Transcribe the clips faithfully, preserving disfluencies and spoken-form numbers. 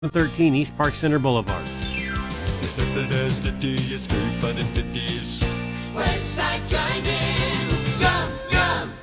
thirteen East Park Center Boulevard. It's very fun and fifties. Westside Drive-In. Yum, yum.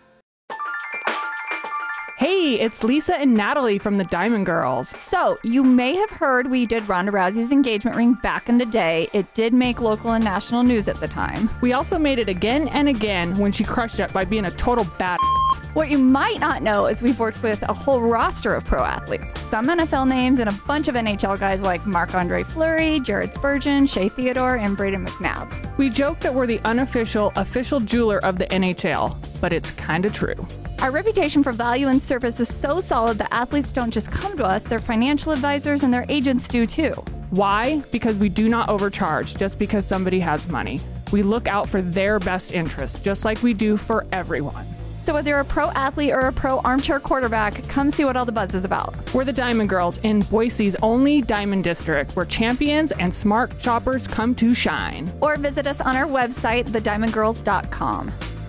Hey, it's Lisa and Natalie from the Diamond Girls. So, you may have heard we did Ronda Rousey's engagement ring back in the day. It did make local and national news at the time. We also made it again and again when she crushed it by being a total badass. What you might not know is we've worked with a whole roster of pro athletes. Some N F L names and a bunch of N H L guys like Marc-Andre Fleury, Jared Spurgeon, Shea Theodore, and Braden McNabb. We joke that we're the unofficial, official jeweler of the N H L, but it's kinda true. Our reputation for value and service is so solid that athletes don't just come to us, their financial advisors and their agents do too. Why? Because we do not overcharge just because somebody has money. We look out for their best interest, just like we do for everyone. So whether you're a pro athlete or a pro armchair quarterback, come see what all the buzz is about. We're the Diamond Girls in Boise's only Diamond District, where champions and smart shoppers come to shine. Or visit us on our website, the diamond girls dot com.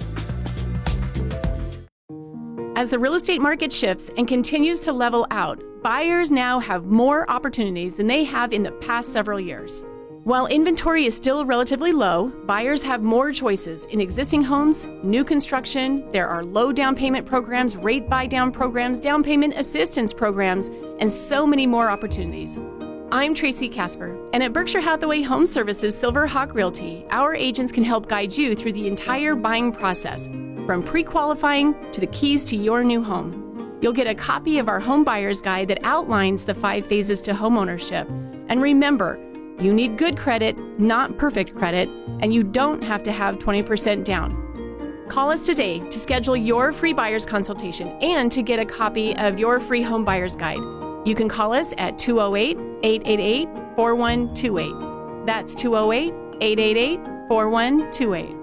As the real estate market shifts and continues to level out, buyers now have more opportunities than they have in the past several years. While inventory is still relatively low, buyers have more choices in existing homes, new construction. There are low down payment programs, rate buy down programs, down payment assistance programs, and so many more opportunities. I'm Tracy Casper, and at Berkshire Hathaway Home Services Silver Hawk Realty, our agents can help guide you through the entire buying process, from pre-qualifying to the keys to your new home. You'll get a copy of our home buyer's guide that outlines the five phases to homeownership. And remember, you need good credit, not perfect credit, and you don't have to have twenty percent down. Call us today to schedule your free buyer's consultation and to get a copy of your free home buyer's guide. You can call us at two oh eight, eight eight eight, four one two eight. That's two oh eight, eight eight eight, four one two eight.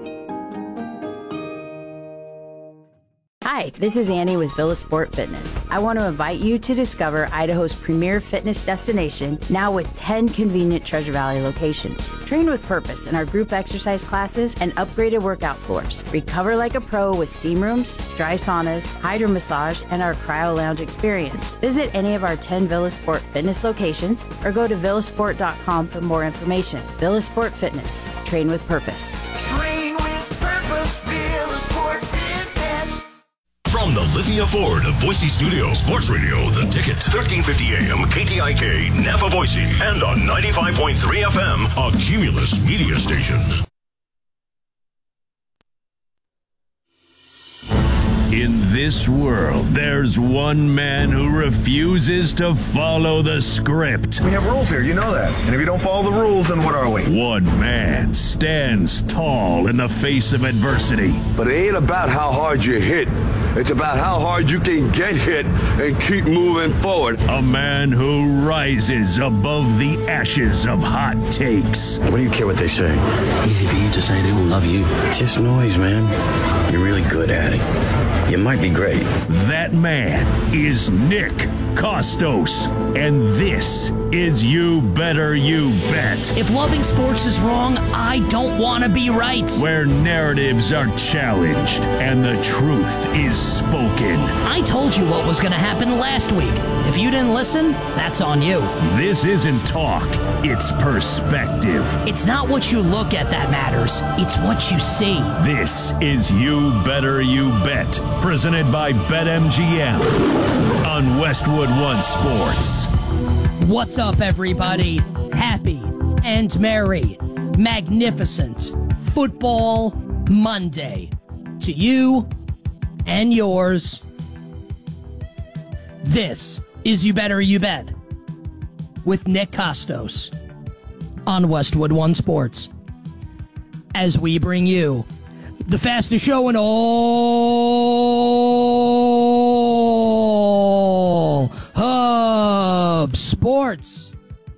Hi, this is Annie with Villa Sport Fitness. I want to invite you to discover Idaho's premier fitness destination, now with ten convenient Treasure Valley locations. Train with purpose in our group exercise classes and upgraded workout floors. Recover like a pro with steam rooms, dry saunas, hydro massage, and our cryo lounge experience. Visit any of our ten Villa Sport Fitness locations or go to villa sport dot com for more information. Villa Sport Fitness. Train with purpose. Train with purpose, Villa Sport Fitness. From the Lithia Ford of Boise Studio, Sports Radio, The Ticket, thirteen fifty A M, K T I K, Napa, Boise, and on ninety-five point three F M, a Cumulus media station. In this world, there's one man who refuses to follow the script. We have rules here, you know that. And if you don't follow the rules, then what are we? One man stands tall in the face of adversity. But it ain't about how hard you hit. It's about how hard you can get hit and keep moving forward. A man who rises above the ashes of hot takes. What do you care what they say? Easy for you to say they will love you. It's just noise, man. You're really good at it. You might be great. That man is Nick Kostos, and this is You Better You Bet. If loving sports is wrong, I don't want to be right. Where narratives are challenged and the truth is spoken. I told you what was going to happen last week. If you didn't listen, that's on you. This isn't talk, it's perspective. It's not what you look at that matters. It's what you see. This is You Better You Bet, presented by BetMGM on Westwood One Sports. What's up, everybody? Happy and merry, magnificent Football Monday to you and yours. This is You Better You Bet with Nick Kostos on Westwood One Sports, as we bring you the fastest show in all of sports.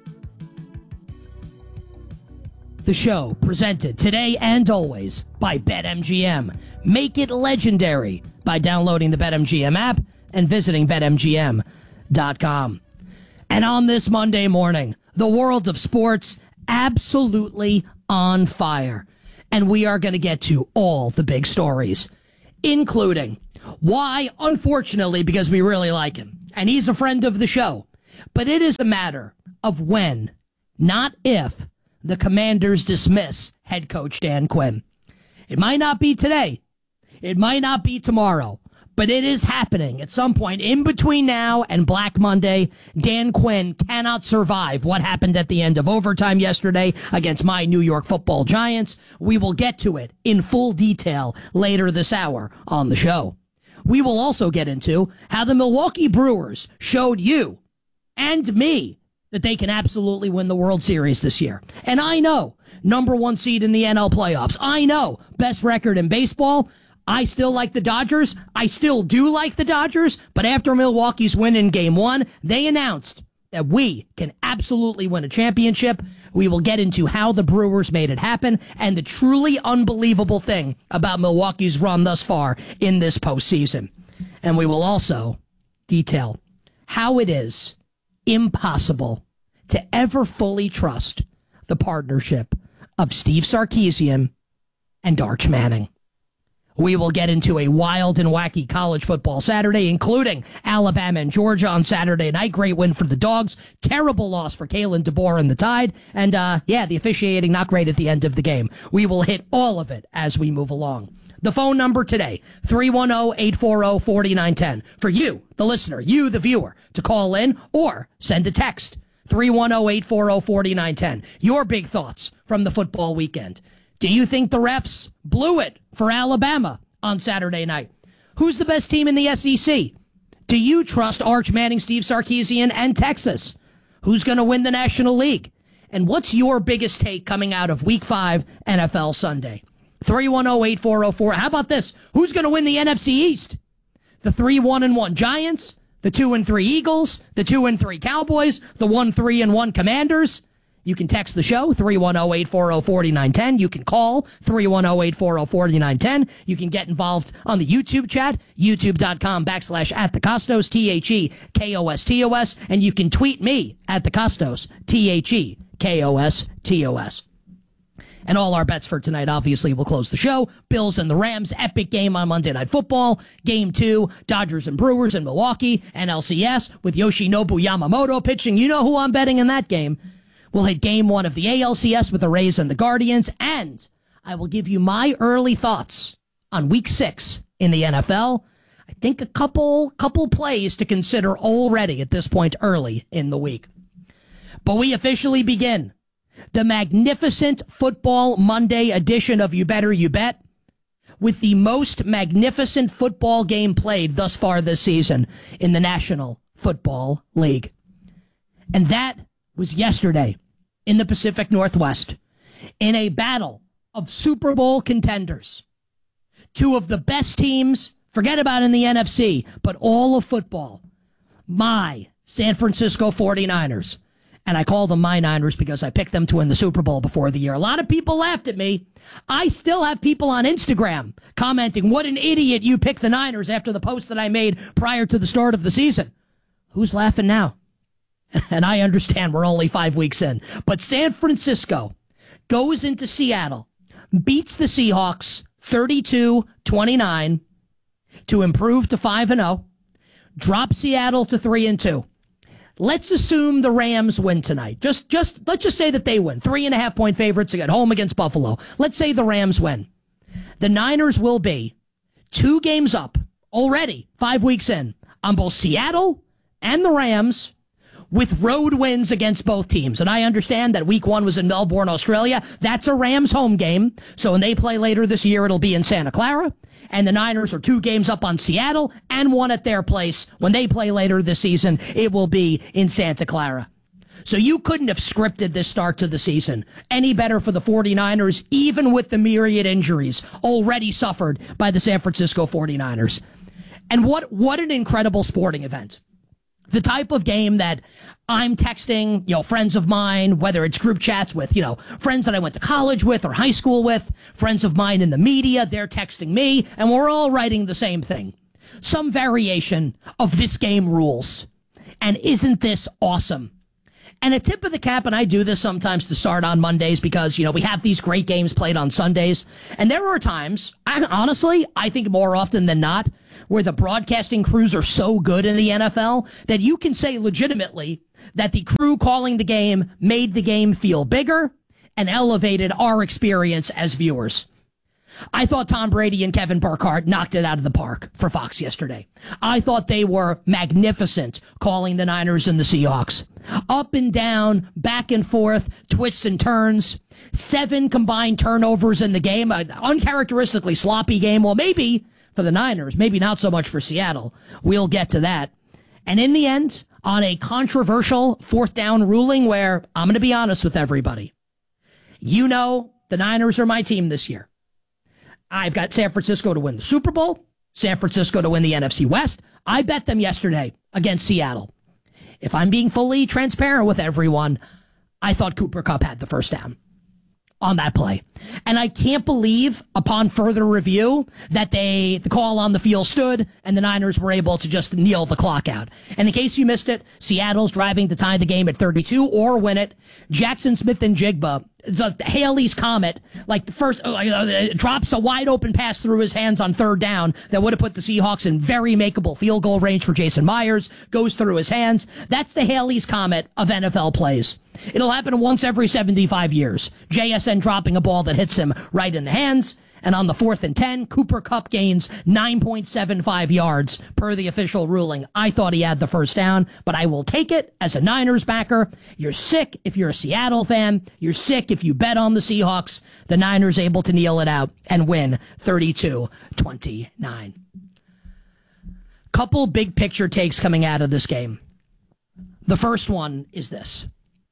The show presented today and always by BetMGM. Make it legendary by downloading the BetMGM app and visiting bet M G M dot com. And on this Monday morning, the world of sports absolutely on fire. And we are going to get to all the big stories, including why, unfortunately, because we really like him, and he's a friend of the show, But it is a matter of when, not if, the Commanders dismiss head coach Dan Quinn. It might not be today. It might not be tomorrow. But it is happening at some point in between now and Black Monday. Dan Quinn cannot survive what happened at the end of overtime yesterday against my New York Football Giants. We will get to it in full detail later this hour on the show. We will also get into how the Milwaukee Brewers showed you and me that they can absolutely win the World Series this year. And I know, number one seed in the N L playoffs. I know, best record in baseball. I still like the Dodgers. I still do like the Dodgers. But after Milwaukee's win in game one, they announced that we can absolutely win a championship. We will get into how the Brewers made it happen and the truly unbelievable thing about Milwaukee's run thus far in this postseason. And we will also detail how it is impossible to ever fully trust the partnership of Steve Sarkisian and Arch Manning. We will get into a wild and wacky college football Saturday, including Alabama and Georgia on Saturday night. Great win for the Dogs. Terrible loss for Kalen DeBoer and the Tide. And, uh, yeah, the officiating not great at the end of the game. We will hit all of it as we move along. The phone number today, three one zero, eight four zero, four nine one zero. For you, the listener, you, the viewer, to call in or send a text, three one zero, eight four zero, four nine one zero. Your big thoughts from the football weekend. Do you think the refs blew it for Alabama on Saturday night? Who's the best team in the S E C? Do you trust Arch Manning, Steve Sarkisian, and Texas? Who's going to win the National League? And what's your biggest take coming out of Week five N F L Sunday? three one zero, eight four zero, four. How about this? Who's going to win the N F C East? The three one and one Giants, the two and three Eagles, the two and three Cowboys, the one three and one Commanders. You can text the show, three one zero, eight four zero, four nine one zero. You can call, three one zero, eight four zero, four nine one zero. You can get involved on the YouTube chat, youtube.com backslash at the Costos, T H E K O S T O S. And you can tweet me at the Costos, T H E K O S T O S. And all our bets for tonight, obviously, will close the show. Bills and the Rams, epic game on Monday Night Football. Game two, Dodgers and Brewers in Milwaukee. N L C S with Yoshinobu Yamamoto pitching. You know who I'm betting in that game. We'll hit game one of the A L C S with the Rays and the Guardians. And I will give you my early thoughts on week six in the N F L. I think a couple, couple plays to consider already at this point early in the week. But we officially begin the magnificent Football Monday edition of You Better You Bet with the most magnificent football game played thus far this season in the National Football League. And that was yesterday in the Pacific Northwest in a battle of Super Bowl contenders. Two of the best teams, forget about in the N F C, but all of football. My San Francisco forty-niners. And I call them my Niners because I picked them to win the Super Bowl before the year. A lot of people laughed at me. I still have people on Instagram commenting, what an idiot you picked the Niners after the post that I made prior to the start of the season. Who's laughing now? And I understand we're only five weeks in. But San Francisco goes into Seattle, beats the Seahawks thirty-two twenty-nine to improve to five and oh, drop Seattle to three and two. Let's assume the Rams win tonight. Just, just, let's just say that they win. Three and a half point favorites at home against Buffalo. Let's say the Rams win. The Niners will be two games up already, five weeks in, on both Seattle and the Rams with road wins against both teams. And I understand that week one was in Melbourne, Australia. That's a Rams home game. So when they play later this year, it'll be in Santa Clara. And the Niners are two games up on Seattle and one at their place. When they play later this season, it will be in Santa Clara. So you couldn't have scripted this start to the season any better for the forty-niners, even with the myriad injuries already suffered by the San Francisco forty-niners. And what, what an incredible sporting event. The type of game that I'm texting, you know, friends of mine, whether it's group chats with, you know, friends that I went to college with or high school with, friends of mine in the media, they're texting me, and we're all writing the same thing. Some variation of this game rules. And isn't this awesome? And a tip of the cap, and I do this sometimes to start on Mondays because, you know, we have these great games played on Sundays. And there are times, I, honestly, I think more often than not, where the broadcasting crews are so good in the N F L that you can say legitimately that the crew calling the game made the game feel bigger and elevated our experience as viewers. I thought Tom Brady and Kevin Burkhardt knocked it out of the park for Fox yesterday. I thought they were magnificent calling the Niners and the Seahawks. Up and down, back and forth, twists and turns. Seven combined turnovers in the game. An uncharacteristically sloppy game. Well, maybe for the Niners, maybe not so much for Seattle. We'll get to that. And in the end, on a controversial fourth down ruling where, I'm going to be honest with everybody, you know the Niners are my team this year. I've got San Francisco to win the Super Bowl, San Francisco to win the N F C West. I bet them yesterday against Seattle. If I'm being fully transparent with everyone, I thought Cooper Kupp had the first down on that play. And I can't believe, upon further review, that they the call on the field stood and the Niners were able to just kneel the clock out. And in case you missed it, Seattle's driving to tie the game at thirty-two or win it. Jackson Smith and Jigba, the Haley's Comet, like the first, uh, drops a wide open pass through his hands on third down that would have put the Seahawks in very makeable field goal range for Jason Myers, goes through his hands. That's the Haley's Comet of N F L plays. It'll happen once every seventy-five years. J S N dropping a ball that hits him right in the hands. And on the fourth and ten, Cooper Kupp gains nine point seven five yards per the official ruling. I thought he had the first down, but I will take it as a Niners backer. You're sick if you're a Seattle fan. You're sick if you bet on the Seahawks. The Niners able to kneel it out and win thirty-two twenty-nine. Couple big picture takes coming out of this game. The first one is this.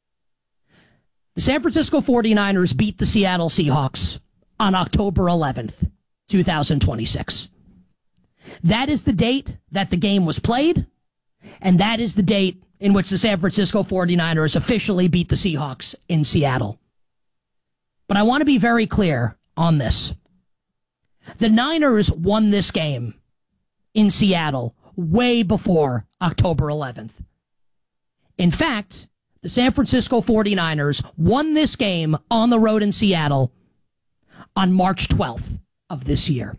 The San Francisco forty-niners beat the Seattle Seahawks on October eleventh, twenty twenty-six. That is the date that the game was played, and that is the date in which the San Francisco forty-niners officially beat the Seahawks in Seattle. But I want to be very clear on this. The Niners won this game in Seattle way before October eleventh. In fact, the San Francisco forty-niners won this game on the road in Seattle on March twelfth of this year.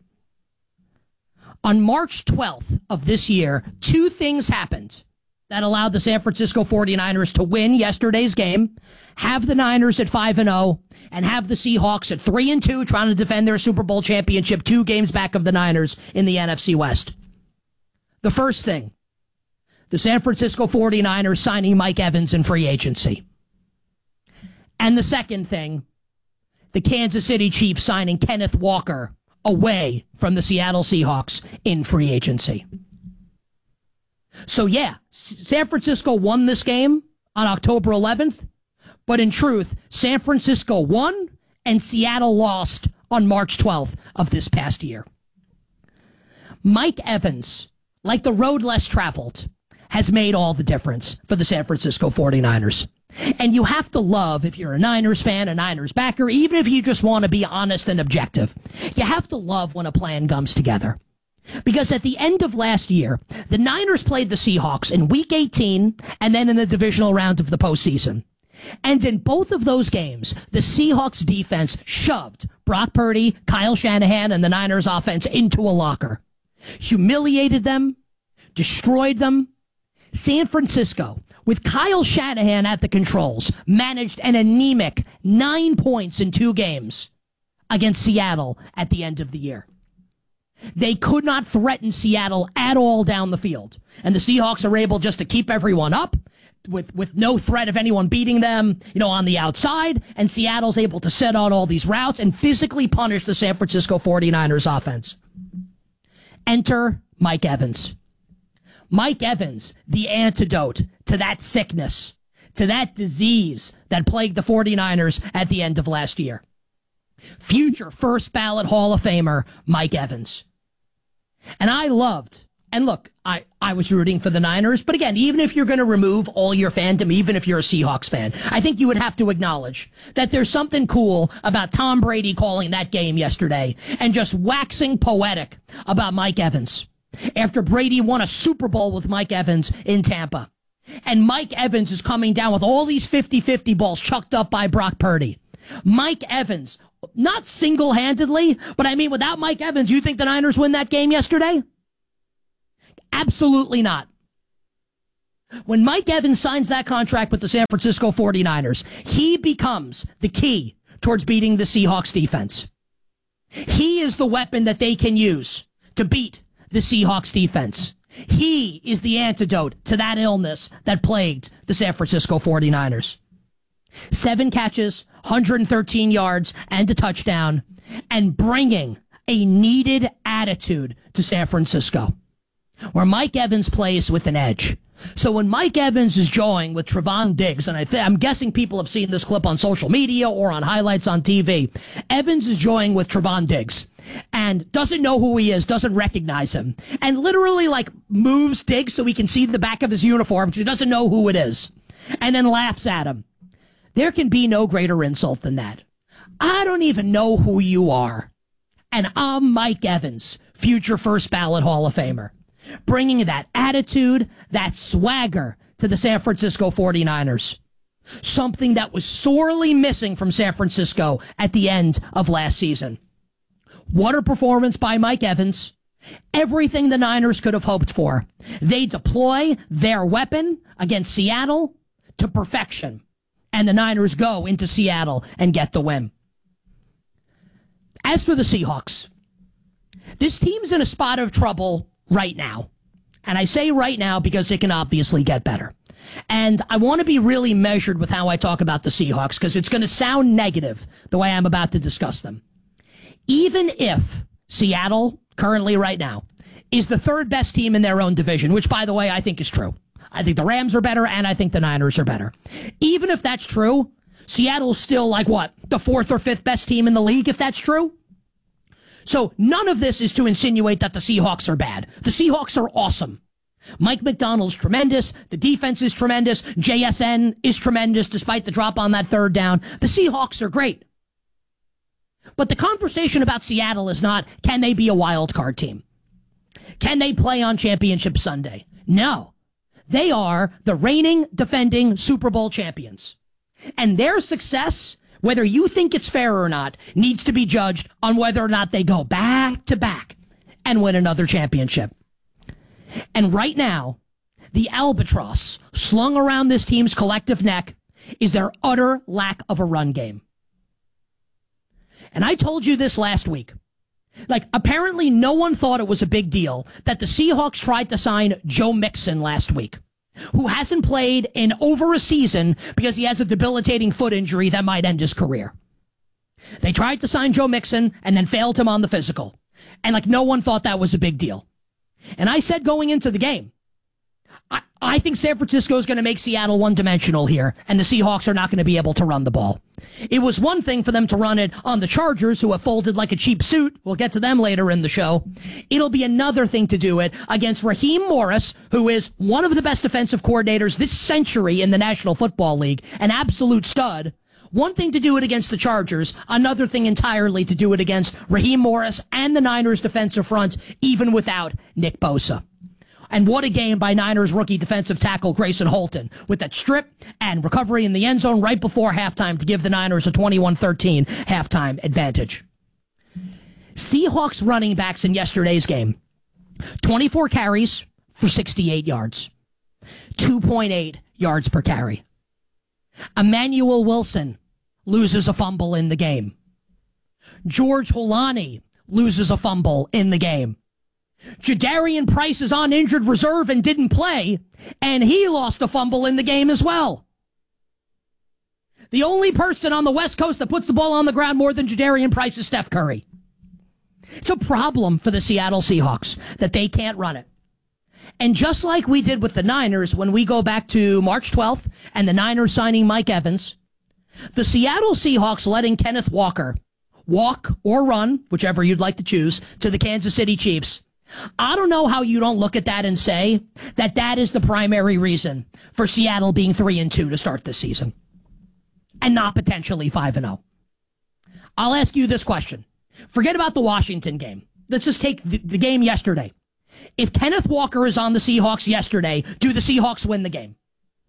On March twelfth of this year, two things happened that allowed the San Francisco forty-niners to win yesterday's game, have the Niners at five and oh, and have the Seahawks at three and two trying to defend their Super Bowl championship, two games back of the Niners in the N F C West. The first thing, the San Francisco forty-niners signing Mike Evans in free agency. And the second thing, the Kansas City Chiefs signing Kenneth Walker away from the Seattle Seahawks in free agency. So yeah, San Francisco won this game on October eleventh, but in truth, San Francisco won and Seattle lost on March twelfth of this past year. Mike Evans, like the road less traveled, has made all the difference for the San Francisco forty-niners. And you have to love, if you're a Niners fan, a Niners backer, even if you just want to be honest and objective, you have to love when a plan comes together. Because at the end of last year, the Niners played the Seahawks in Week eighteen and then in the divisional round of the postseason. And in both of those games, the Seahawks defense shoved Brock Purdy, Kyle Shanahan, and the Niners offense into a locker. Humiliated them, destroyed them. San Francisco, with Kyle Shanahan at the controls, managed an anemic nine points in two games against Seattle at the end of the year. They could not threaten Seattle at all down the field. And the Seahawks are able just to keep everyone up with, with no threat of anyone beating them, you know, on the outside. And Seattle's able to set out all these routes and physically punish the San Francisco forty-niners offense. Enter Mike Evans. Mike Evans, the antidote to that sickness, to that disease that plagued the forty-niners at the end of last year. Future first ballot Hall of Famer, Mike Evans. And I loved, and look, I, I was rooting for the Niners, but again, even if you're going to remove all your fandom, even if you're a Seahawks fan, I think you would have to acknowledge that there's something cool about Tom Brady calling that game yesterday and just waxing poetic about Mike Evans. After Brady won a Super Bowl with Mike Evans in Tampa. And Mike Evans is coming down with all these fifty-fifty balls chucked up by Brock Purdy. Mike Evans, not single-handedly, but I mean without Mike Evans, you think the Niners win that game yesterday? Absolutely not. When Mike Evans signs that contract with the San Francisco forty-niners, he becomes the key towards beating the Seahawks defense. He is the weapon that they can use to beat the Seahawks defense. He is the antidote to that illness that plagued the San Francisco forty-niners. Seven catches, one hundred thirteen yards, and a touchdown, and bringing a needed attitude to San Francisco, where Mike Evans plays with an edge. So when Mike Evans is joining with Trevon Diggs, and I th- I'm guessing people have seen this clip on social media or on highlights on T V, Evans is joining with Trevon Diggs and doesn't know who he is, doesn't recognize him, and literally like moves Diggs so he can see the back of his uniform because he doesn't know who it is, and then laughs at him. There can be no greater insult than that. I don't even know who you are, and I'm Mike Evans, future first ballot Hall of Famer, bringing that attitude, that swagger to the San Francisco forty-niners. Something that was sorely missing from San Francisco at the end of last season. What a performance by Mike Evans. Everything the Niners could have hoped for. They deploy their weapon against Seattle to perfection. And the Niners go into Seattle and get the win. As for the Seahawks, this team's in a spot of trouble right now. And I say right now because it can obviously get better. And I want to be really measured with how I talk about the Seahawks because it's going to sound negative the way I'm about to discuss them. Even if Seattle, currently right now, is the third best team in their own division, which, by the way, I think is true. I think the Rams are better and I think the Niners are better. Even if that's true, Seattle's still like what? The fourth or fifth best team in the league, if that's true? So none of this is to insinuate that the Seahawks are bad. The Seahawks are awesome. Mike McDonald's tremendous. The defense is tremendous. J S N is tremendous despite the drop on that third down. The Seahawks are great. But the conversation about Seattle is not, can they be a wild card team? Can they play on Championship Sunday? No. They are the reigning, defending Super Bowl champions. And their success, whether you think it's fair or not, needs to be judged on whether or not they go back to back and win another championship. And right now, the albatross slung around this team's collective neck is their utter lack of a run game. And I told you this last week. Like, apparently no one thought it was a big deal that the Seahawks tried to sign Joe Mixon last week, who hasn't played in over a season because he has a debilitating foot injury that might end his career. They tried to sign Joe Mixon and then failed him on the physical. And, like, no one thought that was a big deal. And I said going into the game, I, I think San Francisco is going to make Seattle one-dimensional here, and the Seahawks are not going to be able to run the ball. It was one thing for them to run it on the Chargers, who have folded like a cheap suit. We'll get to them later in the show. It'll be another thing to do it against Raheem Morris, who is one of the best defensive coordinators this century in the National Football League, an absolute stud. One thing to do it against the Chargers, another thing entirely to do it against Raheem Morris and the Niners defensive front, even without Nick Bosa. And what a game by Niners rookie defensive tackle Grayson Holton with that strip and recovery in the end zone right before halftime to give the Niners a twenty-one thirteen halftime advantage. Seahawks running backs in yesterday's game, twenty-four carries for sixty-eight yards, two point eight yards per carry. Emmanuel Wilson loses a fumble in the game. George Holani loses a fumble in the game. Jadarian Price is on injured reserve and didn't play, and he lost a fumble in the game as well. The only person on the West Coast that puts the ball on the ground more than Jadarian Price is Steph Curry. It's a problem for the Seattle Seahawks that they can't run it. And just like we did with the Niners when we go back to March twelfth and the Niners signing Mike Evans, the Seattle Seahawks letting Kenneth Walker walk or run, whichever you'd like to choose, to the Kansas City Chiefs. I don't know how you don't look at that and say that that is the primary reason for Seattle being three and two to start this season and not potentially five and oh. I'll ask you this question. Forget about the Washington game. Let's just take the, the game yesterday. If Kenneth Walker is on the Seahawks yesterday, do the Seahawks win the game?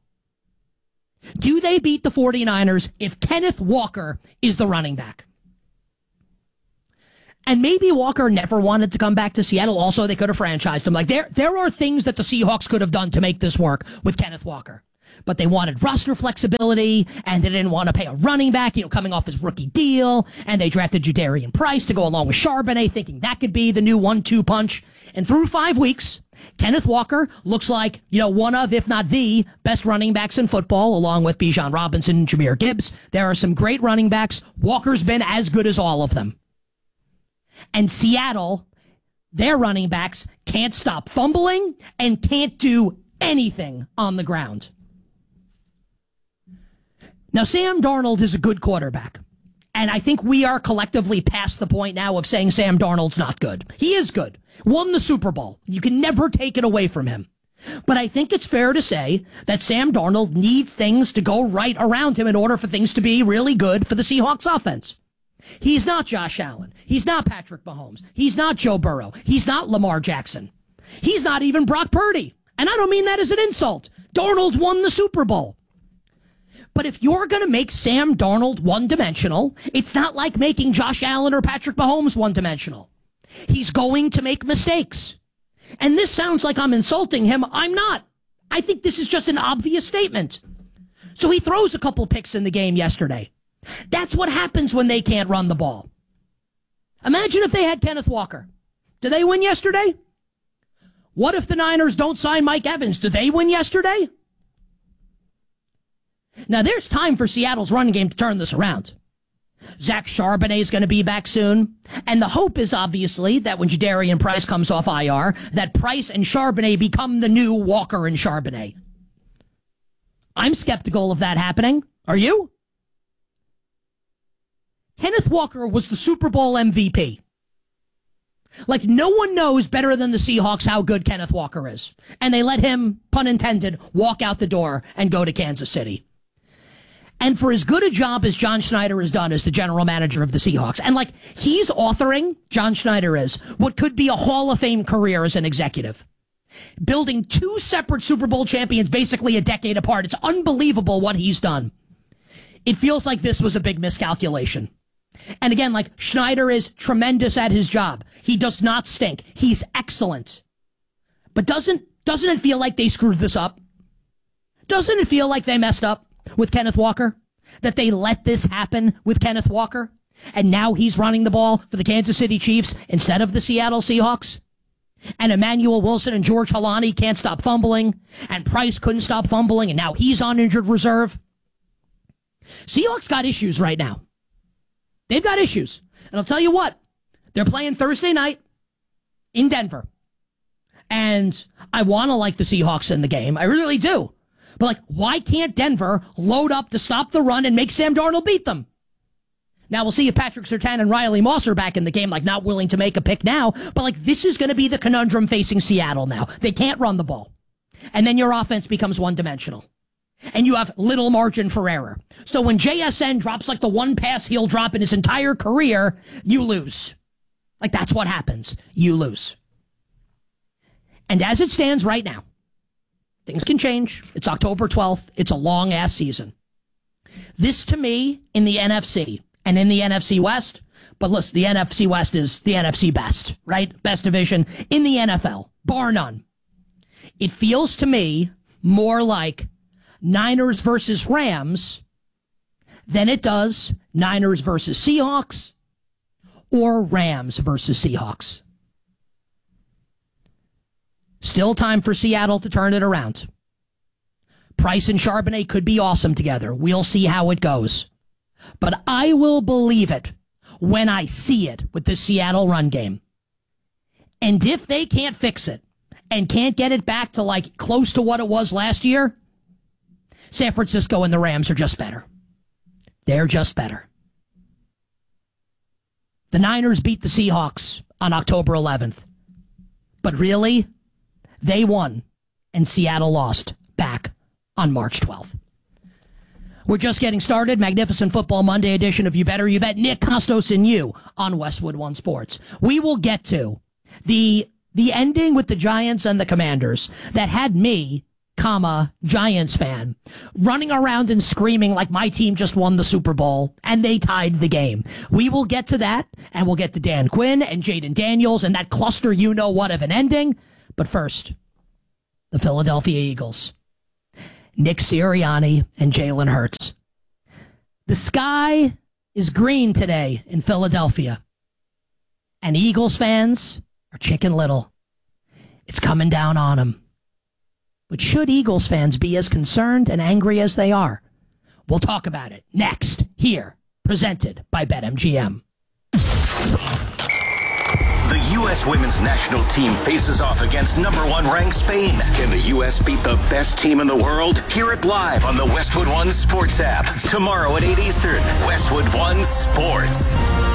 Do they beat the forty-niners if Kenneth Walker is the running back? And maybe Walker never wanted to come back to Seattle. Also, they could have franchised him. Like, there, there are things that the Seahawks could have done to make this work with Kenneth Walker. But they wanted roster flexibility, and they didn't want to pay a running back, you know, coming off his rookie deal. And they drafted Jadarian Price to go along with Charbonnet, thinking that could be the new one two punch. And through five weeks, Kenneth Walker looks like, you know, one of, if not the, best running backs in football, along with Bijan Robinson and Jahmyr Gibbs. There are some great running backs. Walker's been as good as all of them. And Seattle, their running backs can't stop fumbling and can't do anything on the ground. Now, Sam Darnold is a good quarterback. And I think we are collectively past the point now of saying Sam Darnold's not good. He is good. Won the Super Bowl. You can never take it away from him. But I think it's fair to say that Sam Darnold needs things to go right around him in order for things to be really good for the Seahawks offense. He's not Josh Allen. He's not Patrick Mahomes. He's not Joe Burrow. He's not Lamar Jackson. He's not even Brock Purdy. And I don't mean that as an insult. Darnold won the Super Bowl. But if you're going to make Sam Darnold one-dimensional, it's not like making Josh Allen or Patrick Mahomes one-dimensional. He's going to make mistakes. And this sounds like I'm insulting him. I'm not. I think this is just an obvious statement. So he throws a couple picks in the game yesterday. That's what happens when they can't run the ball. Imagine if they had Kenneth Walker. Did they win yesterday? What if the Niners don't sign Mike Evans? Did they win yesterday? Now, there's time for Seattle's running game to turn this around. Zach Charbonnet is going to be back soon. And the hope is obviously that when Jadarian Price comes off I R, that Price and Charbonnet become the new Walker and Charbonnet. I'm skeptical of that happening. Are you? Kenneth Walker was the Super Bowl M V P. Like, no one knows better than the Seahawks how good Kenneth Walker is. And they let him, pun intended, walk out the door and go to Kansas City. And for as good a job as John Schneider has done as the general manager of the Seahawks, and like, he's authoring, John Schneider is, what could be a Hall of Fame career as an executive. Building two separate Super Bowl champions basically a decade apart. It's unbelievable what he's done. It feels like this was a big miscalculation. And again, like, Schneider is tremendous at his job. He does not stink. He's excellent. But doesn't doesn't it feel like they screwed this up? Doesn't it feel like they messed up with Kenneth Walker? That they let this happen with Kenneth Walker? And now he's running the ball for the Kansas City Chiefs instead of the Seattle Seahawks? And Emmanuel Wilson and George Halani can't stop fumbling. And Price couldn't stop fumbling. And now he's on injured reserve. Seahawks got issues right now. They've got issues. And I'll tell you what, they're playing Thursday night in Denver. And I want to like the Seahawks in the game. I really do. But, like, why can't Denver load up to stop the run and make Sam Darnold beat them? Now, we'll see if Patrick Surtain and Riley Moss are back in the game, like, not willing to make a pick now. But, like, this is going to be the conundrum facing Seattle now. They can't run the ball. And then your offense becomes one-dimensional. And you have little margin for error. So when J S N drops like the one pass he'll drop in his entire career, you lose. Like, that's what happens. You lose. And as it stands right now, things can change. It's October twelfth. It's a long-ass season. This, to me, in the N F C and in the N F C West, but listen, the N F C West is the N F C best, right? Best division in the N F L, bar none. It feels to me more like Niners versus Rams than it does Niners versus Seahawks or Rams versus Seahawks. Still time for Seattle to turn it around. Price and Charbonnet could be awesome together. We'll see how it goes. But I will believe it when I see it with the Seattle run game. And if they can't fix it and can't get it back to like close to what it was last year, San Francisco and the Rams are just better. They're just better. The Niners beat the Seahawks on October eleventh. But really, they won, and Seattle lost back on March twelfth. We're just getting started. Magnificent Football Monday edition of You Better You Bet. Nick Costos and you on Westwood One Sports. We will get to the, the ending with the Giants and the Commanders that had me comma, Giants fan, running around and screaming like my team just won the Super Bowl and they tied the game. We will get to that, and we'll get to Dan Quinn and Jaden Daniels and that cluster you-know-what of an ending. But first, the Philadelphia Eagles. Nick Sirianni and Jalen Hurts. The sky is green today in Philadelphia, and Eagles fans are Chicken Little. It's coming down on them. But should Eagles fans be as concerned and angry as they are? We'll talk about it next, here, presented by BetMGM. The U S women's national team faces off against number one ranked Spain. Can the U S beat the best team in the world? Hear it live on the Westwood One Sports app. Tomorrow at eight Eastern. Westwood One Sports.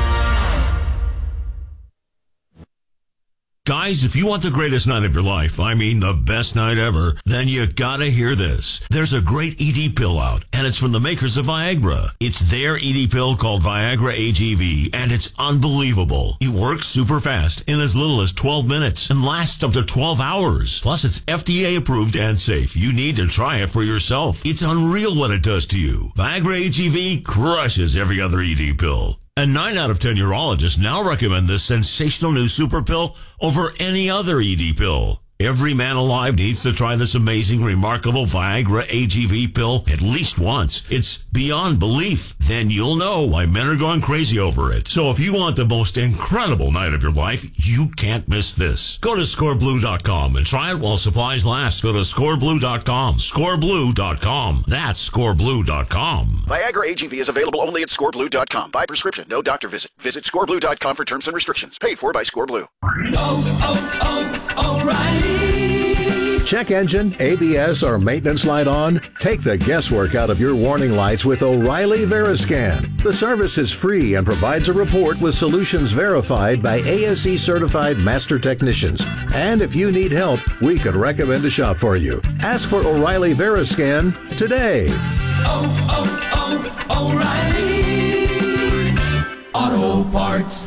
Guys, if you want the greatest night of your life, I mean the best night ever, then you gotta hear this. There's a great E D pill out, and it's from the makers of Viagra. It's their E D pill called Viagra A G V, and it's unbelievable. It works super fast in as little as twelve minutes and lasts up to twelve hours. Plus, it's F D A approved and safe. You need to try it for yourself. It's unreal what it does to you. Viagra A G V crushes every other E D pill. And nine out of ten urologists now recommend this sensational new super pill over any other E D pill. Every man alive needs to try this amazing, remarkable Viagra A G V pill at least once. It's beyond belief. Then you'll know why men are going crazy over it. So if you want the most incredible night of your life, you can't miss this. Go to score blue dot com and try it while supplies last. Go to score blue dot com. score blue dot com. That's score blue dot com. Viagra A G V is available only at score blue dot com. By prescription, no doctor visit. Visit score blue dot com for terms and restrictions. Paid for by ScoreBlue. Oh, oh, oh, O'Reilly. Check engine, A B S, or maintenance light on? Take the guesswork out of your warning lights with O'Reilly Veriscan. The service is free and provides a report with solutions verified by A S E certified master technicians. And if you need help, we could recommend a shop for you. Ask for O'Reilly Veriscan today. Oh, oh, oh, O'Reilly Auto Parts.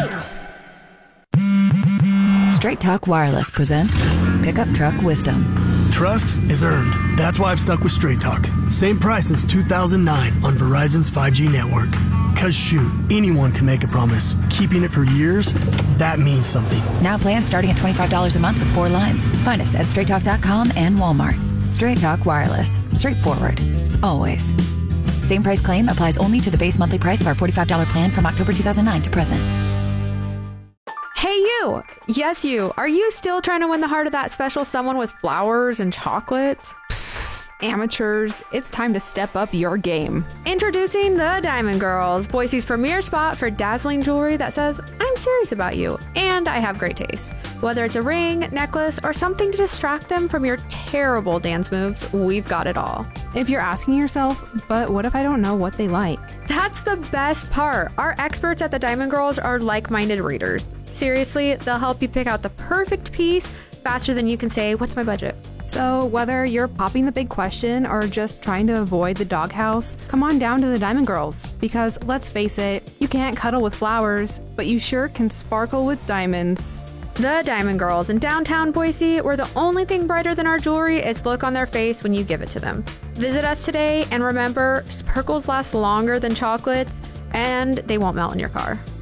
Straight Talk Wireless presents Pickup Truck Wisdom. Trust is earned. That's why I've stuck with Straight Talk. Same price since two thousand nine on Verizon's five G network. Cause shoot, anyone can make a promise. Keeping it for years, that means something. Now plans starting at twenty-five dollars a month with four lines. Find us at straight talk dot com and Walmart. Straight Talk Wireless. Straightforward. Always. Same price claim applies only to the base monthly price of our forty-five dollars plan from October two thousand nine to present. Hey you! Yes you! Are you still trying to win the heart of that special someone with flowers and chocolates? Pfft, amateurs, it's time to step up your game. Introducing the Diamond Girls, Boise's premier spot for dazzling jewelry that says, I'm serious about you, and I have great taste. Whether it's a ring, necklace, or something to distract them from your terrible dance moves, we've got it all. If you're asking yourself, but what if I don't know what they like? That's the best part. Our experts at the Diamond Girls are like-minded readers. Seriously, they'll help you pick out the perfect piece faster than you can say, what's my budget? So whether you're popping the big question or just trying to avoid the doghouse, come on down to the Diamond Girls. Because let's face it, you can't cuddle with flowers, but you sure can sparkle with diamonds. The Diamond Girls in downtown Boise, where the only thing brighter than our jewelry is the look on their face when you give it to them. Visit us today, and remember, sparkles last longer than chocolates, and they won't melt in your car.